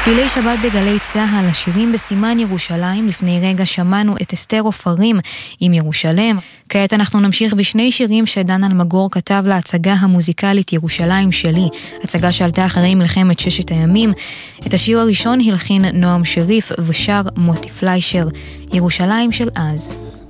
פילי שבת בגלי צהל, השירים בסימן ירושלים. לפני רגע שמענו את אסתר עופרים עם ירושלם. כעת אנחנו נמשיך בשני שירים שדן אלמגור כתב להצגה המוזיקלית ירושלים שלי, הצגה שעלתה אחרי מלחמת ששת הימים. את השיר הראשון הלחין נועם שריף ושר מוטי פליישר, ירושלים של אז.